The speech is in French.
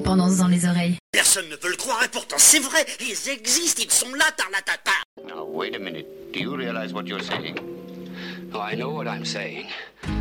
l'indépendance dans les oreilles. Personne ne peut le croire et pourtant c'est vrai, ils existent, ils sont là, tarlatata. Now, wait a minute. Do you realize what you're saying? Oh, I know what I'm saying.